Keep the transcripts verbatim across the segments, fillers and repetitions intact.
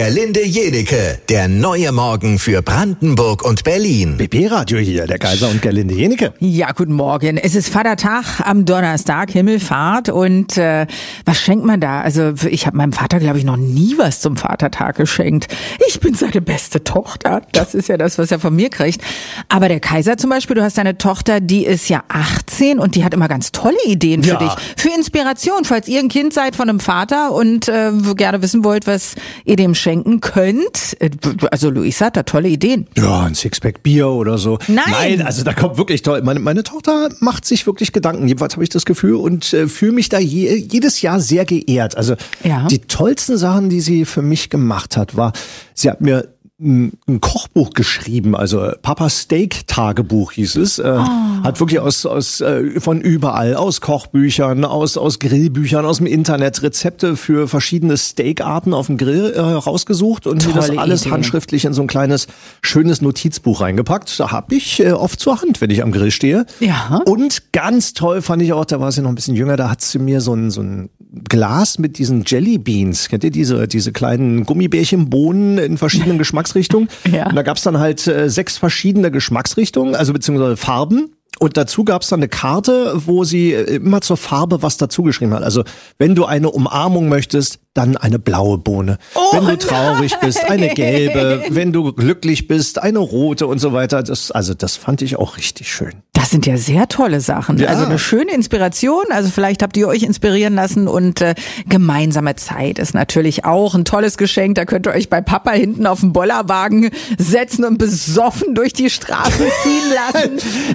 Gerlinde Jenike. Der neue Morgen für Brandenburg und Berlin. B P-Radio hier, der Kaiser und Gerlinde Jenike. Ja, guten Morgen. Es ist Vatertag am Donnerstag, Himmelfahrt. Und äh, was schenkt man da? Also ich habe meinem Vater, glaube ich, noch nie was zum Vatertag geschenkt. Ich bin seine beste Tochter. Das ist ja das, was er von mir kriegt. Aber der Kaiser zum Beispiel, du hast eine Tochter, die ist ja achtzehn und die hat immer ganz tolle Ideen für Ja. dich. Für Inspiration, falls ihr ein Kind seid von einem Vater und äh, gerne wissen wollt, was ihr dem schenken könnt. Also Luisa hat da tolle Ideen. Ja, ein Sixpack Bier oder so. Nein. Nein, also da kommt wirklich toll. Meine, meine Tochter macht sich wirklich Gedanken. Jedenfalls habe ich das Gefühl und äh, fühle mich da je, jedes Jahr sehr geehrt. Also Ja. die tollsten Sachen, die sie für mich gemacht hat, war, sie hat mir ein ein Kochbuch geschrieben, also Papa Steak Tagebuch hieß es, äh, Oh. hat wirklich aus aus äh, von überall, aus Kochbüchern, aus aus Grillbüchern, aus dem Internet Rezepte für verschiedene Steakarten auf dem Grill äh, rausgesucht und mir das Tolle alles Idee. handschriftlich in so ein kleines schönes Notizbuch reingepackt. Da habe ich äh, oft zur Hand, wenn ich am Grill stehe. Ja. Und ganz toll fand ich auch, da war sie noch ein bisschen jünger, da hat sie mir so ein so ein Glas mit diesen Jelly Beans, kennt ihr diese diese kleinen Gummibärchenbohnen in verschiedenen Geschmacksrichtungen? Ja. Und da gab's dann halt äh, sechs verschiedene Geschmacksrichtungen, also beziehungsweise Farben. Und dazu gab's dann eine Karte, wo sie äh, immer zur Farbe was dazu geschrieben hat. Also wenn du eine Umarmung möchtest, dann eine blaue Bohne. Oh, wenn du traurig bist, eine gelbe. Wenn du glücklich bist, eine rote und so weiter. Das, also das fand ich auch richtig schön. Das sind ja sehr tolle Sachen. Ja. Also eine schöne Inspiration. Also vielleicht habt ihr euch inspirieren lassen und äh, gemeinsame Zeit ist natürlich auch ein tolles Geschenk. Da könnt ihr euch bei Papa hinten auf den Bollerwagen setzen und besoffen durch die Straßen ziehen lassen.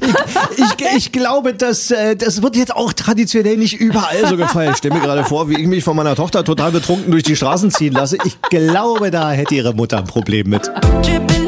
Ich, ich glaube, das, äh, das wird jetzt auch traditionell nicht überall so gefallen. Ich stelle mir gerade vor, wie ich mich von meiner Tochter total betrunken durch die Straßen ziehen lasse. Ich glaube, da hätte ihre Mutter ein Problem mit.